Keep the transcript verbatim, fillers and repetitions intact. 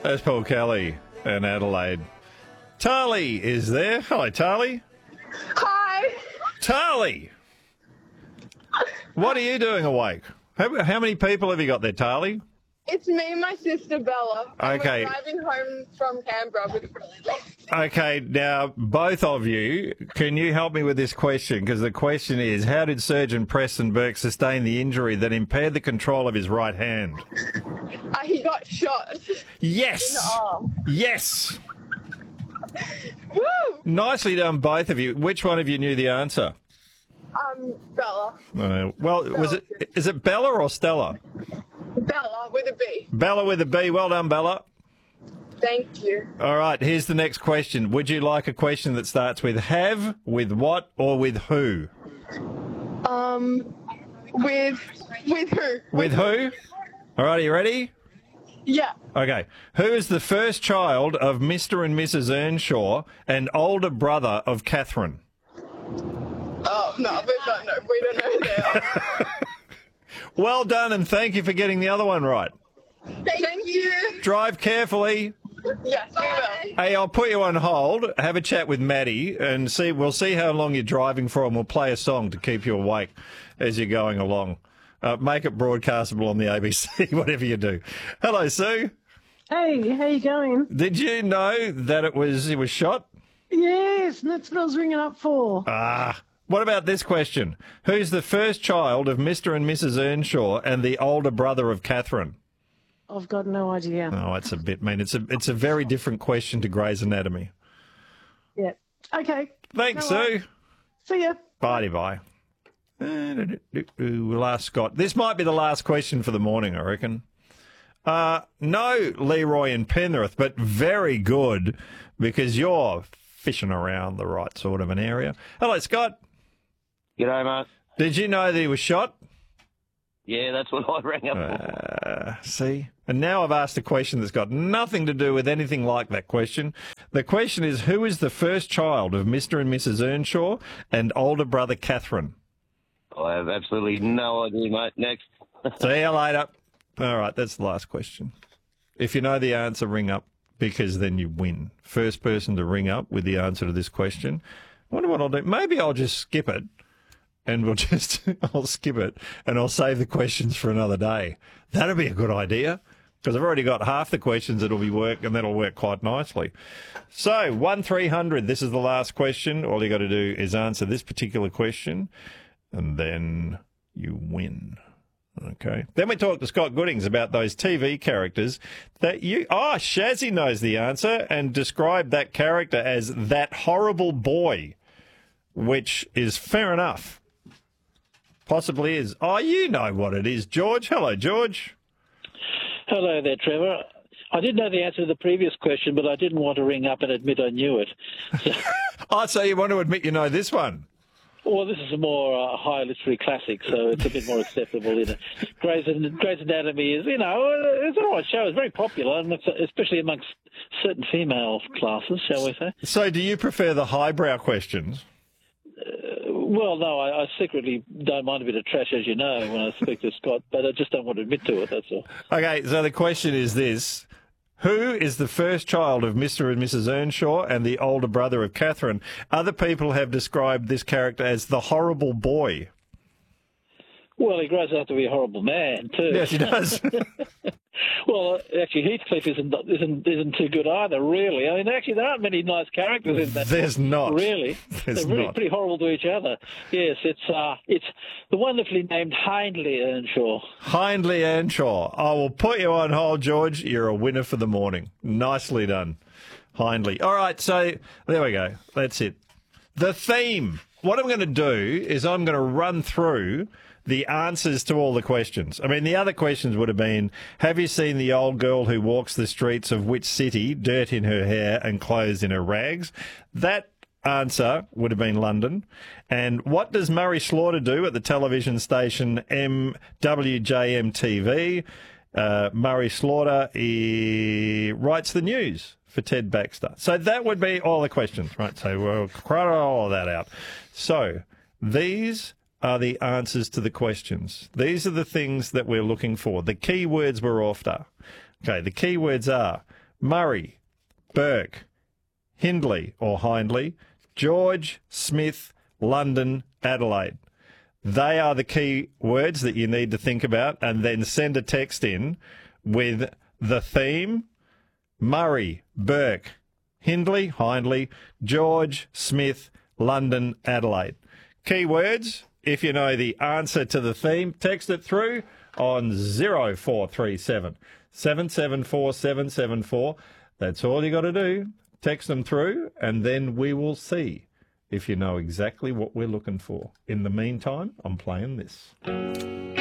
That's Paul Kelly in Adelaide. Tali is there. Hello, Tali. Hi. Tali! What are you doing awake? How, how many people have you got there, Tali? It's me and my sister Bella. And Okay. We're driving home from Canberra with really late. Okay, now, both of you, can you help me with this question? Because the question is, how did Surgeon Preston Burke sustain the injury that impaired the control of his right hand? Uh, he got shot. Yes! In the arm. Yes! Woo! Nicely done, both of you. Which one of you knew the answer? Um, Bella. Uh, well, was it? Is it Bella or Stella? Bella with a B. Bella with a B. Well done, Bella. Thank you. All right, here's the next question. Would you like a question that starts with have, with what, or with who? Um, with with who? With who? All right, are you ready? Yeah. Okay. Who is the first child of Mister and Missus Earnshaw and older brother of Catherine? Oh no, we don't know. We don't know who they are. Well done, and thank you for getting the other one right. Thank you. Drive carefully. Yes, we will. Hey, I'll put you on hold. Have a chat with Maddie, and see. We'll see how long you're driving for, and we'll play a song to keep you awake as you're going along. Uh, make it broadcastable on the A B C, whatever you do. Hello, Sue. Hey, how you going? Did you know that it was it was shot? Yes, and that's what I was ringing up for. Ah. What about this question? Who's the first child of Mister and Missus Earnshaw and the older brother of Catherine? I've got no idea. Oh, it's a bit mean. It's a it's a very different question to Grey's Anatomy. Yeah. Okay. Thanks, No Sue. worries. See ya. Bye bye. We'll ask Scott. This might be the last question for the morning, I reckon. Uh, no, Leroy and Penrith, but very good because you're fishing around the right sort of an area. Hello, Scott. G'day, mate. Did you know that he was shot? Yeah, that's what I rang up for. Uh, see? And now I've asked a question that's got nothing to do with anything like that question. The question is, who is the first child of Mister and Missus Earnshaw and older brother Catherine? I have absolutely no idea, mate. Next. See you later. All right, that's the last question. If you know the answer, ring up, because then you win. First person to ring up with the answer to this question. I wonder what I'll do. Maybe I'll just skip it. And we'll just, I'll skip it and I'll save the questions for another day. That'll be a good idea because I've already got half the questions that'll be work and that'll work quite nicely. So, one three hundred, this is the last question. All you got to do is answer this particular question and then you win. Okay. Then we talk to Scott Goodings about those T V characters that you, oh, Shazzy knows the answer and described that character as that horrible boy, which is fair enough. Possibly is. Oh, you know what it is, George. Hello, George. Hello there, Trevor. I did know the answer to the previous question, but I didn't want to ring up and admit I knew it. So, oh, so you want to admit you know this one? well, this is a more uh, high literary classic, so it's a bit more acceptable. You know, Grey's, Grey's Anatomy is, you know, it's an all right show. It's very popular, and it's, especially amongst certain female classes, shall we say. So do you prefer the highbrow questions? Uh, well, no, I, I secretly don't mind a bit of trash, as you know, when I speak to Scott, but I just don't want to admit to it, that's all. Okay, so the question is this. Who is the first child of Mister and Missus Earnshaw and the older brother of Catherine? Other people have described this character as the horrible boy. Well, he grows up to be a horrible man, too. Yes, he does. Well, actually, Heathcliff isn't, isn't isn't too good either, really. I mean, actually, there aren't many nice characters in that. There's book, not. Really. There's They're really not. pretty horrible to each other. Yes, it's uh, it's the wonderfully named Hindley Earnshaw. Hindley Earnshaw. I will put you on hold, George. You're a winner for the morning. Nicely done, Hindley. All right, so there we go. That's it. The theme. What I'm going to do is I'm going to run through the answers to all the questions. I mean, the other questions would have been, have you seen the old girl who walks the streets of which city, dirt in her hair and clothes in her rags? That answer would have been London. And what does Murray Slaughter do at the television station M W J M T V? Uh, Murray Slaughter he writes the news for Ted Baxter. So that would be all the questions, right? So we'll crowd all of that out. So these are the answers to the questions. These are the things that we're looking for. The key words we're after. Okay, the key words are Murray, Burke, Hindley or Hindley, George, Smith, London, Adelaide. They are the key words that you need to think about, and then send a text in with the theme Murray, Burke, Hindley, Hindley, George, Smith, London, Adelaide. Key words, if you know the answer to the theme, text it through on zero four three seven, seven seven four, seven seven four. That's all you got to do. Text them through, and then we will see if you know exactly what we're looking for. In the meantime, I'm playing this.